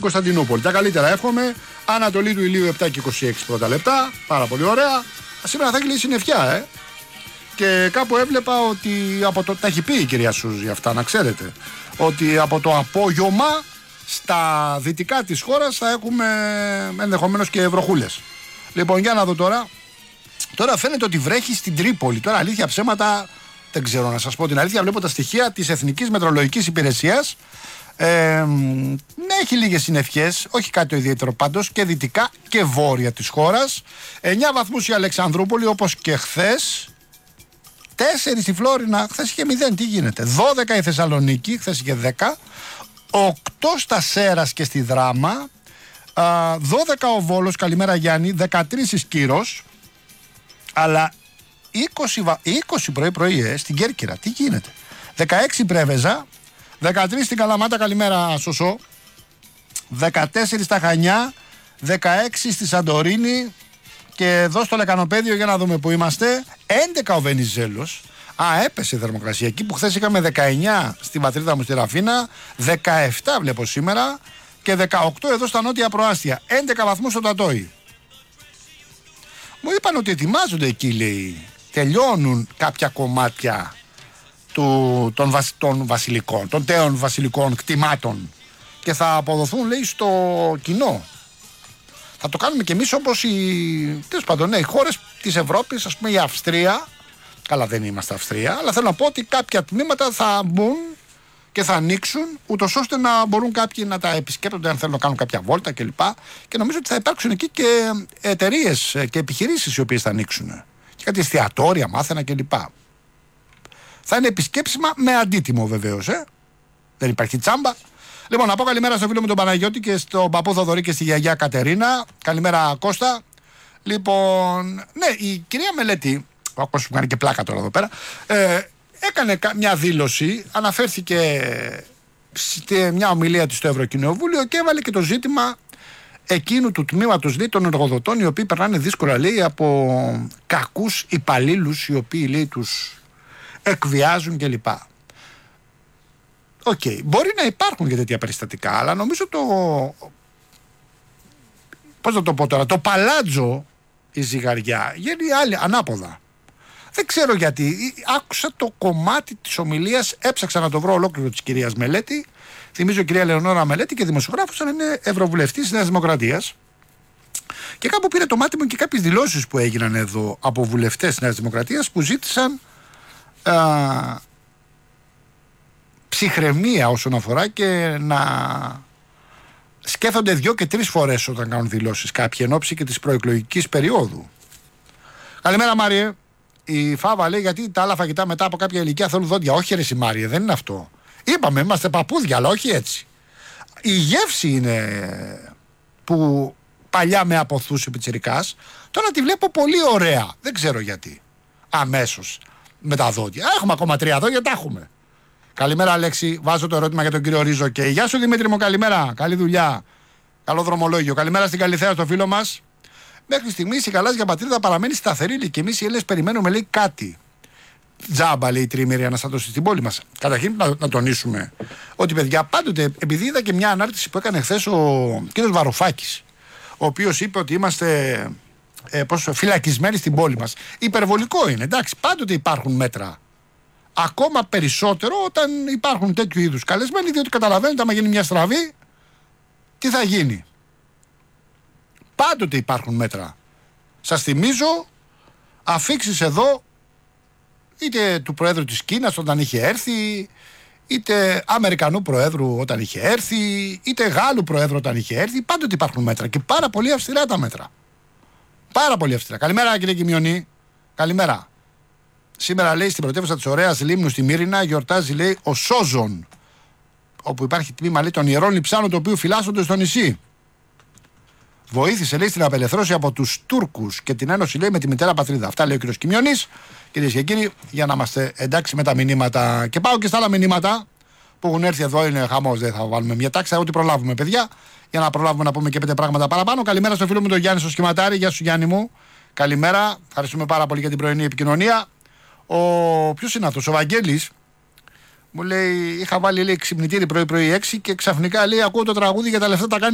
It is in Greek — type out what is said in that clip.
Κωνσταντινούπολη. Τα καλύτερα εύχομαι. Ανατολή του ηλίου 7 και 26 πρώτα λεπτά. Πάρα πολύ ωραία. Σήμερα θα έχει λίγη συννεφιά, Και κάπου έβλεπα ότι από το. Τα έχει πει η κυρία Σούζη αυτά, να ξέρετε. Ότι από το απόγευμα στα δυτικά της χώρας θα έχουμε ενδεχομένως και βροχούλες. Λοιπόν, για να δω τώρα. Τώρα φαίνεται ότι βρέχει στην Τρίπολη. Τώρα αλήθεια ψέματα δεν ξέρω να σας πω την αλήθεια. Βλέπω τα στοιχεία της Εθνικής Μετεωρολογικής Υπηρεσίας. Ναι, έχει λίγες συννεφιές, όχι κάτι το ιδιαίτερο πάντως, και δυτικά και βόρεια της χώρας. 9 βαθμούς η Αλεξανδρούπολη, όπως και χθες. 4 στη Φλόρινα, χθες είχε 0, τι γίνεται. 12 η Θεσσαλονίκη, χθες είχε 10. 8 στα Σέρας και στη Δράμα. 12 ο Βόλος, καλημέρα Γιάννη. 13 η Σκύρος. Αλλά 20 πρωί στην Κέρκυρα, τι γίνεται. 16 η Πρέβεζα. 13 στην Καλαμάτα, καλημέρα Σωσό. 14 στα Χανιά. 16 στη Σαντορίνη. Και εδώ στο Λεκανοπέδιο, για να δούμε που είμαστε, 11 ο Βενιζέλος. Έπεσε η θερμοκρασία. Εκεί που χθες είχαμε 19 στην πατρίδα μου στη Ραφίνα, 17 βλέπω σήμερα και 18 εδώ στα νότια προάστια. 11 βαθμούς στο Τατόι. Μου είπαν ότι ετοιμάζονται εκεί, λέει. Τελειώνουν κάποια κομμάτια των βασιλικών, των τέων βασιλικών κτημάτων και θα αποδοθούν, λέει, στο κοινό. Θα το κάνουμε κι εμείς όπως τέλος πάντων, οι χώρες της Ευρώπης, ας πούμε η Αυστρία. Καλά, δεν είμαστε Αυστρία, αλλά θέλω να πω ότι κάποια τμήματα θα μπουν και θα ανοίξουν, ούτως ώστε να μπορούν κάποιοι να τα επισκέπτονται αν θέλουν να κάνουν κάποια βόλτα κλπ. Και νομίζω ότι θα υπάρξουν εκεί και εταιρείες και επιχειρήσεις οι οποίες θα ανοίξουν. Και κάτι εστιατόρια, μάθαινα κλπ. Θα είναι επισκέψιμα με αντίτιμο βεβαίως. Δεν υπάρχει τσάμπα. Λοιπόν, να πω καλημέρα στο φίλο μου τον Παναγιώτη και στον παππού Θοδωρή και στη γιαγιά Κατερίνα. Καλημέρα Κώστα. Λοιπόν, ναι, η κυρία Μελέτη, ο Κώστας που κάνει και πλάκα τώρα εδώ πέρα, έκανε μια δήλωση, αναφέρθηκε σε μια ομιλία της στο Ευρωκοινοβούλιο και έβαλε και το ζήτημα εκείνου του τμήματος, λέει, των εργοδοτών, οι οποίοι περνάνε δύσκολα, λέει, από κακούς υπαλλήλους, οι οποίοι, λέει, τους εκβιάζουν κλπ. Οκ, μπορεί να υπάρχουν και τέτοια περιστατικά, αλλά νομίζω πώς να το πω τώρα, το παλάτζο, η ζυγαριά, γίνει άλλη, ανάποδα. Δεν ξέρω γιατί. Άκουσα το κομμάτι της ομιλίας, έψαξα να το βρω ολόκληρο της κυρίας Μελέτη. Θυμίζω η κυρία Λεωνόρα Μελέτη και δημοσιογράφος, αλλά είναι ευρωβουλευτής της Νέας Δημοκρατίας. Και κάπου πήρε το μάτι μου και κάποιες δηλώσεις που έγιναν εδώ από βουλευτές της Νέας Δημοκρατίας που ζήτησαν ψυχραιμία όσον αφορά και να σκέφτονται 2 και 3 φορές όταν κάνουν δηλώσεις κάποιοι εν ώψη και της προεκλογικής περίοδου. Καλημέρα Μάριε. Η Φάβα λέει γιατί τα άλλα φαγητά μετά από κάποια ηλικία θέλουν δόντια. Όχι ρε Μάριε, δεν είναι αυτό. Είπαμε είμαστε παππούδια, αλλά όχι έτσι. Η γεύση είναι που παλιά με αποθούσε ο πιτσιρικάς. Τώρα τη βλέπω πολύ ωραία. Δεν ξέρω γιατί. Αμέσως με τα δόντια. Έχουμε ακόμα 3 δόντια, τα έχουμε. Καλημέρα Αλέξη, βάζω το ερώτημα για τον κύριο Ρίζο και γεια σου Δημήτρη μου, καλημέρα, καλή δουλειά, καλό δρομολόγιο. Καλημέρα στην Καλυθέα, στο φίλο μας. Μέχρι στιγμής η γαλάζια πατρίδα παραμένει σταθερή και εμείς οι Έλληνες περιμένουμε, λέει, κάτι. Τζάμπα, λέει, η τριήμερη αναστάτωση στην πόλη μας. Καταρχήν να τονίσουμε ότι, παιδιά, πάντοτε, επειδή είδα και μια ανάρτηση που έκανε χθες ο κύριος Βαρουφάκης, ο οποίος είπε ότι είμαστε φυλακισμένοι στην πόλη μας. Υπερβολικό είναι, εντάξει, πάντοτε υπάρχουν μέτρα. Ακόμα περισσότερο όταν υπάρχουν τέτοιου είδους καλεσμένοι, διότι καταλαβαίνετε, άμα γίνει μια στραβή, τι θα γίνει. Πάντοτε υπάρχουν μέτρα. Σας θυμίζω αφίξεις εδώ, είτε του Προέδρου της Κίνας όταν είχε έρθει, είτε Αμερικανού Προέδρου όταν είχε έρθει, είτε Γάλλου Προέδρου όταν είχε έρθει. Πάντοτε υπάρχουν μέτρα και πάρα πολύ αυστηρά τα μέτρα. Πάρα πολύ αυστηρά. Καλημέρα κύριε Κιμιονή. Καλημέρα. Σήμερα, λέει, στην πρωτεύουσα της ωραίας Λίμνου στη Μύρινα γιορτάζει, λέει, ο Σόζον, όπου υπάρχει τμήμα, λέει, των ιερών λειψάνων, το οποίο φυλάσσονται στο νησί. Βοήθησε, λέει, στην απελευθέρωση από τους Τούρκους και την ένωση, λέει, με τη μητέρα πατρίδα. Αυτά λέει ο κ. Κιμιονής. Κυρίες και κύριοι, για να είμαστε εντάξει με τα μηνύματα. Και πάω και στα άλλα μηνύματα που έχουν έρθει εδώ. Είναι χαμός, δεν θα βάλουμε μια τάξη, ό,τι προλάβουμε, παιδιά, για να προλάβουμε να πούμε και 5 πράγματα παραπάνω. Καλημέρα στο φίλο μου τον Γιάννη στο σχηματάρι. Γεια σου, Γιάννη μου. Καλημέρα. Ευχαριστούμε πάρα πολύ για την πρωινή επικοινωνία. Ποιος είναι αυτός, ο Βαγγέλης, μου λέει: είχα βάλει, λέει, ξυπνητήρι πρωί-πρωί 6 και ξαφνικά, λέει, ακούω το τραγούδι για τα λεφτά τα κάνει